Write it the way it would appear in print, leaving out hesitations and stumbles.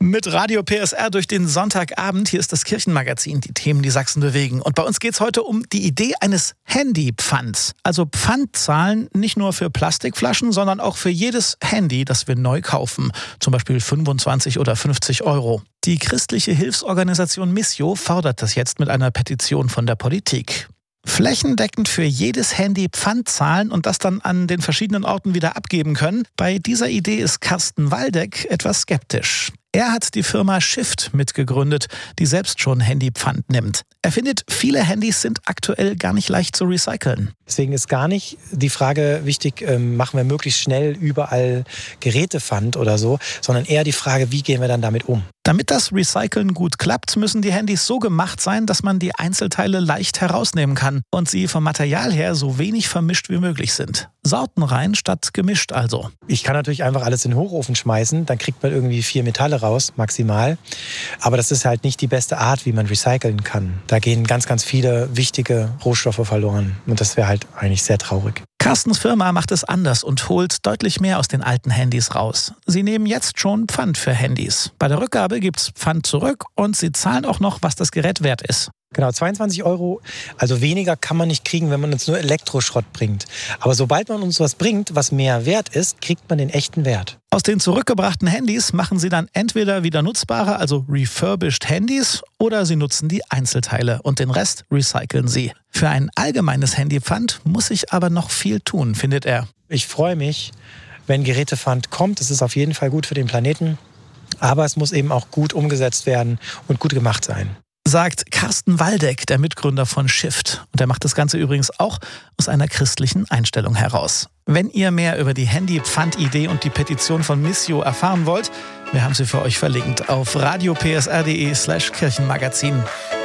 Mit Radio PSR durch den Sonntagabend. Hier ist das Kirchenmagazin, die Themen, die Sachsen bewegen. Und bei uns geht es heute um die Idee eines Handypfands. Also Pfand zahlen nicht nur für Plastikflaschen, sondern auch für jedes Handy, das wir neu kaufen. Zum Beispiel 25 oder 50 Euro. Die christliche Hilfsorganisation Missio fordert das jetzt mit einer Petition von der Politik. Flächendeckend für jedes Handy Pfand zahlen und das dann an den verschiedenen Orten wieder abgeben können. Bei dieser Idee ist Carsten Waldeck etwas skeptisch. Er hat die Firma Shift mitgegründet, die selbst schon Handypfand nimmt. Er findet, viele Handys sind aktuell gar nicht leicht zu recyceln. Deswegen ist gar nicht die Frage wichtig, machen wir möglichst schnell überall Gerätepfand oder so, sondern eher die Frage, wie gehen wir dann damit um? Damit das Recyceln gut klappt, müssen die Handys so gemacht sein, dass man die Einzelteile leicht herausnehmen kann und sie vom Material her so wenig vermischt wie möglich sind. Sortenrein statt gemischt also. Ich kann natürlich einfach alles in den Hochofen schmeißen, dann kriegt man irgendwie 4 Metalle raus, maximal. Aber das ist halt nicht die beste Art, wie man recyceln kann. Da gehen ganz, ganz viele wichtige Rohstoffe verloren. Und das wäre halt eigentlich sehr traurig. Carstens Firma macht es anders und holt deutlich mehr aus den alten Handys raus. Sie nehmen jetzt schon Pfand für Handys. Bei der Rückgabe gibt's Pfand zurück und sie zahlen auch noch, was das Gerät wert ist. Genau, 22 Euro. Also weniger kann man nicht kriegen, wenn man uns nur Elektroschrott bringt. Aber sobald man uns was bringt, was mehr wert ist, kriegt man den echten Wert. Aus den zurückgebrachten Handys machen sie dann entweder wieder nutzbare, also refurbished Handys, oder sie nutzen die Einzelteile und den Rest recyceln sie. Für ein allgemeines Handypfand muss sich aber noch viel tun, findet er. Ich freue mich, wenn Gerätepfand kommt. Es ist auf jeden Fall gut für den Planeten. Aber es muss eben auch gut umgesetzt werden und gut gemacht sein. Sagt Carsten Waldeck, der Mitgründer von Shift. Und er macht das Ganze übrigens auch aus einer christlichen Einstellung heraus. Wenn ihr mehr über die Handy-Pfand-Idee und die Petition von Missio erfahren wollt, wir haben sie für euch verlinkt auf radiopsr.de/Kirchenmagazin.